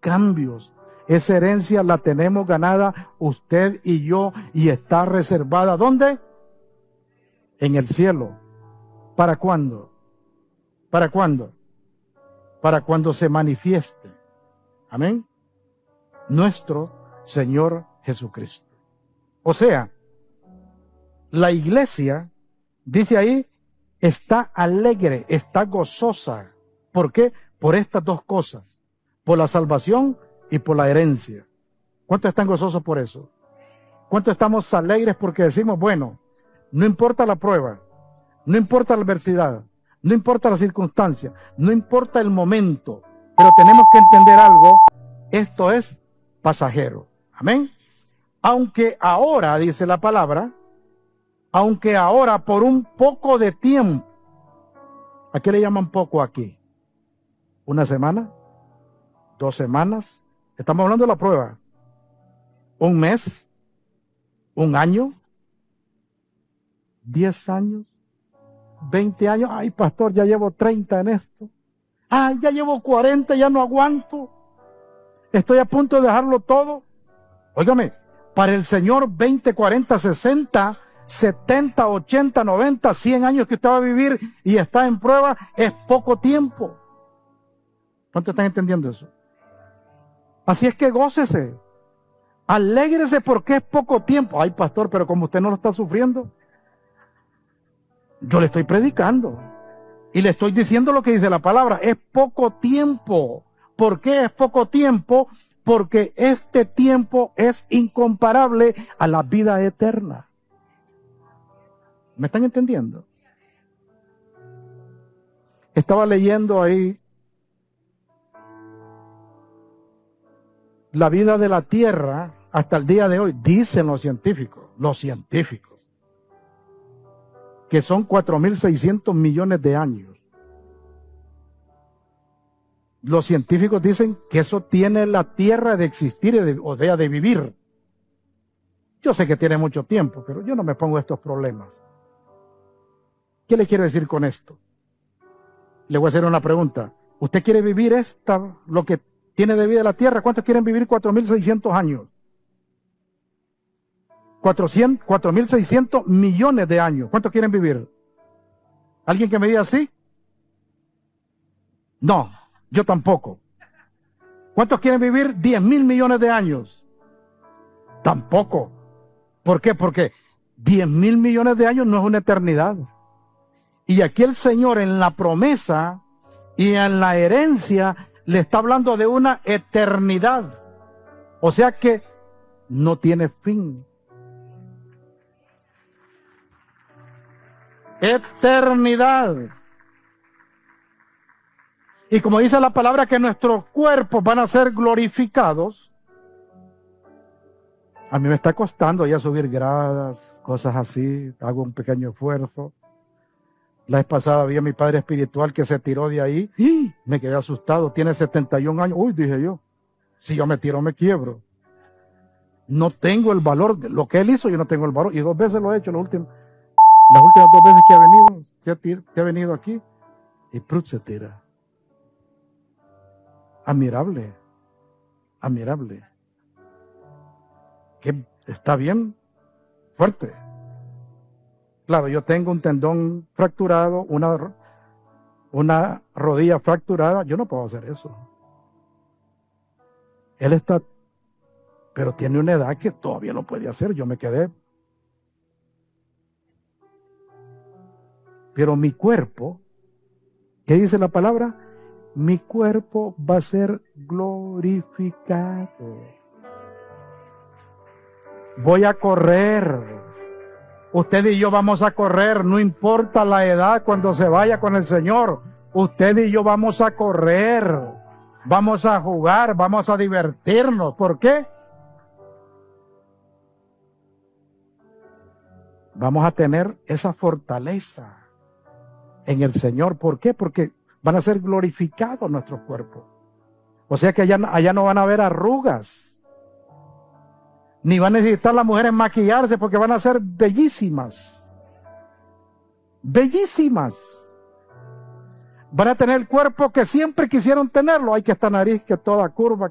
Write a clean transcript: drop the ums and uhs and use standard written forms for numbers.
cambios. Esa herencia la tenemos ganada usted y yo y está reservada. ¿Dónde? En el cielo. ¿Para cuándo? ¿Para cuándo? Para cuando se manifieste. Amén. Nuestro Señor Jesucristo. O sea, la iglesia, dice ahí, está alegre, está gozosa. ¿Por qué? Por estas dos cosas. Por la salvación y por la herencia. ¿Cuántos están gozosos por eso? ¿Cuántos estamos alegres porque decimos, bueno, no importa la prueba, no importa la adversidad, no importa la circunstancia, no importa el momento, pero tenemos que entender algo, esto es pasajero. Amén. Aunque ahora, dice la palabra, aunque ahora por un poco de tiempo, ¿a qué le llaman poco aquí? ¿Una semana? ¿2 semanas? Estamos hablando de la prueba. ¿Un mes? ¿1 año? ¿10 años? ¿20 años? Ay, pastor, ya llevo 30 en esto. Ay, ya llevo 40, ya no aguanto. Estoy a punto de dejarlo todo. Óigame, para el Señor 20, 40, 60, 70, 80, 90, 100 años que usted va a vivir y está en prueba es poco tiempo. ¿Cuántos están entendiendo eso? Así es que gócese. Alégrese porque es poco tiempo. Ay, pastor, pero como usted no lo está sufriendo, yo le estoy predicando y le estoy diciendo lo que dice la palabra. Es poco tiempo. ¿Por qué es poco tiempo? Porque este tiempo es incomparable a la vida eterna. ¿Me están entendiendo? Estaba leyendo ahí la vida de la Tierra hasta el día de hoy, dicen los científicos, que son 4.600 millones de años. Los científicos dicen que eso tiene la Tierra de existir o de vivir. Yo sé que tiene mucho tiempo, pero yo no me pongo estos problemas. ¿Qué le quiero decir con esto? Le voy a hacer una pregunta. ¿Usted quiere vivir lo que tiene de vida la Tierra? ¿Cuántos quieren vivir 4.600 años? 4.600 millones de años. ¿Cuántos quieren vivir? ¿Alguien que me diga así? No, yo tampoco. ¿Cuántos quieren vivir 10.000 millones de años? Tampoco. ¿Por qué? Porque 10.000 millones de años no es una eternidad. Y aquí el Señor en la promesa y en la herencia le está hablando de una eternidad. O sea que no tiene fin. Eternidad. Y como dice la palabra que nuestros cuerpos van a ser glorificados, a mí me está costando ya subir gradas, cosas así, hago un pequeño esfuerzo. La vez pasada vi a mi padre espiritual que se tiró de ahí y me quedé asustado, tiene 71 años, uy, dije yo, si yo me tiro me quiebro. No tengo el valor de lo que él hizo, yo no tengo el valor, y 2 veces lo he hecho, las últimas 2 veces que ha venido aquí, y Prut se tira. Admirable, admirable. Que está bien fuerte. Claro, yo tengo un tendón fracturado, una rodilla fracturada, yo no puedo hacer eso. Él está, pero tiene una edad que todavía lo puede hacer, yo me quedé. Pero mi cuerpo, ¿qué dice la palabra? Mi cuerpo va a ser glorificado. Voy a correr. Usted y yo vamos a correr, no importa la edad cuando se vaya con el Señor. Usted y yo vamos a correr, vamos a jugar, vamos a divertirnos. ¿Por qué? Vamos a tener esa fortaleza en el Señor. ¿Por qué? Porque van a ser glorificados nuestros cuerpos. O sea que allá no van a haber arrugas. Ni van a necesitar las mujeres maquillarse porque van a ser bellísimas. Bellísimas. Van a tener el cuerpo que siempre quisieron tenerlo. Hay que esta nariz que toda curva.